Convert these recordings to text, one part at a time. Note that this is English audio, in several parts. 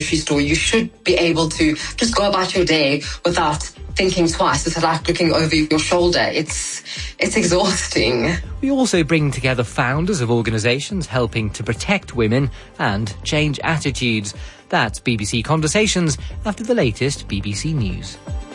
grocery store, you should be able to just go about your day without thinking twice. It's like looking over your shoulder. It's exhausting. We also bring together founders of organisations helping to protect women and change attitudes. That's BBC Conversations after the latest BBC News.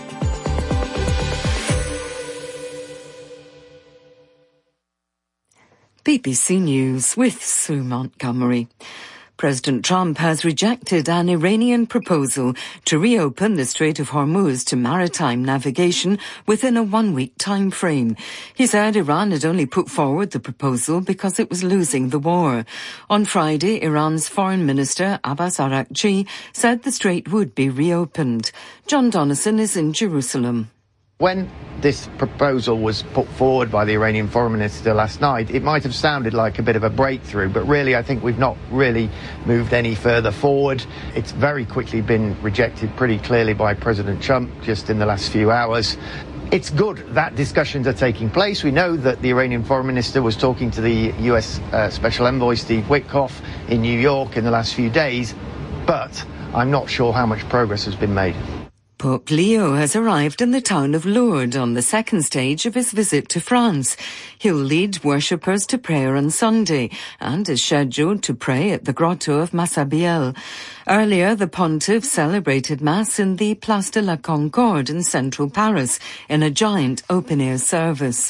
BBC News with Sue Montgomery. President Trump has rejected an Iranian proposal to reopen the Strait of Hormuz to maritime navigation within a one-week time frame. He said Iran had only put forward the proposal because it was losing the war. On Friday, Iran's Foreign Minister Abbas Araghchi said the strait would be reopened. John Donnison is in Jerusalem. When this proposal was put forward by the Iranian Foreign Minister last night, it might have sounded like a bit of a breakthrough, but really I think we've not really moved any further forward. It's very quickly been rejected pretty clearly by President Trump just in the last few hours. It's good that discussions are taking place. We know that the Iranian Foreign Minister was talking to the US Special Envoy Steve Witkoff in New York in the last few days, but I'm not sure how much progress has been made. Pope Leo has arrived in the town of Lourdes on the second stage of his visit to France. He'll lead worshippers to prayer on Sunday and is scheduled to pray at the grotto of Massabielle. Earlier, the pontiff celebrated Mass in the Place de la Concorde in central Paris in a giant open-air service.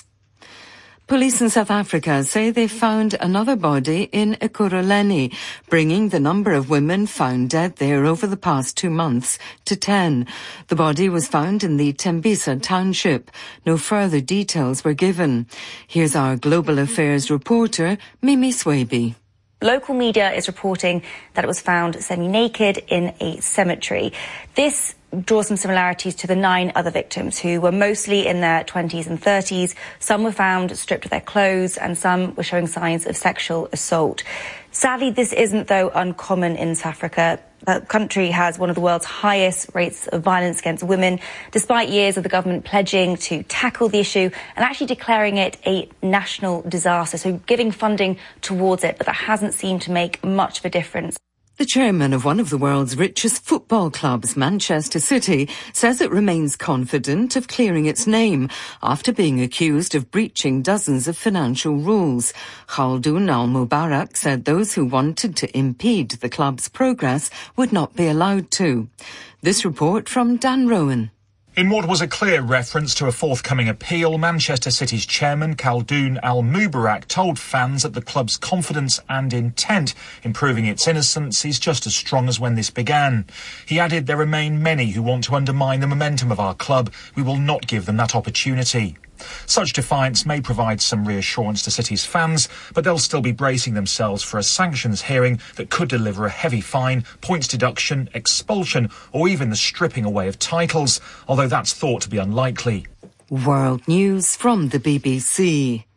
Police in South Africa say they found another body in Ekurhuleni, bringing the number of women found dead there over the past 2 months to 10. The body was found in the Tembisa township. No further details were given. Here's our Global Affairs reporter, Mimi Swaby. Local media is reporting that it was found semi-naked in a cemetery. This draws some similarities to the 9 other victims who were mostly in their 20s and 30s. Some were found stripped of their clothes and some were showing signs of sexual assault. Sadly, this isn't, though, uncommon in South Africa. The country has one of the world's highest rates of violence against women, despite years of the government pledging to tackle the issue and actually declaring it a national disaster, so giving funding towards it, but that hasn't seemed to make much of a difference. The chairman of one of the world's richest football clubs, Manchester City, says it remains confident of clearing its name after being accused of breaching dozens of financial rules. Khaldoon Al-Mubarak said those who wanted to impede the club's progress would not be allowed to. This report from Dan Rowan. In what was a clear reference to a forthcoming appeal, Manchester City's chairman, Khaldoon Al-Mubarak, told fans that the club's confidence and intent in proving its innocence is just as strong as when this began. He added, "There remain many who want to undermine the momentum of our club. We will not give them that opportunity." Such defiance may provide some reassurance to City's fans, but they'll still be bracing themselves for a sanctions hearing that could deliver a heavy fine, points deduction, expulsion, or even the stripping away of titles, although that's thought to be unlikely. World News from the BBC.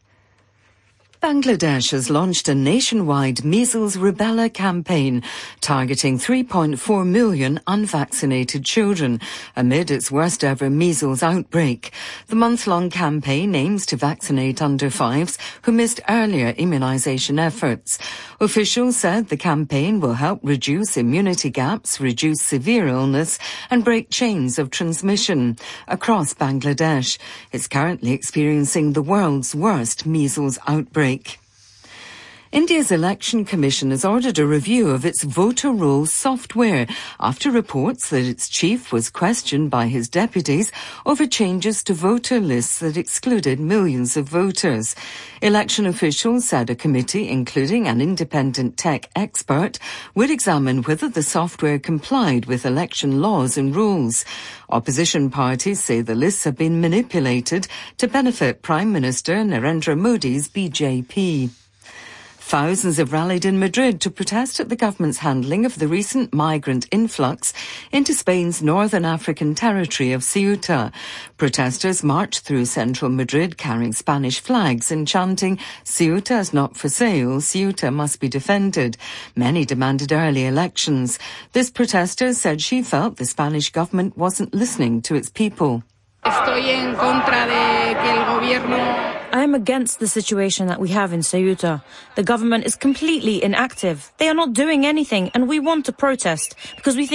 Bangladesh has launched a nationwide measles rubella campaign targeting 3.4 million unvaccinated children amid its worst ever measles outbreak. The month-long campaign aims to vaccinate under 5s who missed earlier immunization efforts. Officials said the campaign will help reduce immunity gaps, reduce severe illness and break chains of transmission across Bangladesh. It's currently experiencing the world's worst measles outbreak. India's Election Commission has ordered a review of its voter roll software after reports that its chief was questioned by his deputies over changes to voter lists that excluded millions of voters. Election officials said a committee, including an independent tech expert, would examine whether the software complied with election laws and rules. Opposition parties say the lists have been manipulated to benefit Prime Minister Narendra Modi's BJP. Thousands have rallied in Madrid to protest at the government's handling of the recent migrant influx into Spain's northern African territory of Ceuta. Protesters marched through central Madrid carrying Spanish flags and chanting, "Ceuta is not for sale, Ceuta must be defended." Many demanded early elections. This protester said she felt the Spanish government wasn't listening to its people. I am against the situation that we have in Ceuta. The government is completely inactive. They are not doing anything, and we want to protest because we think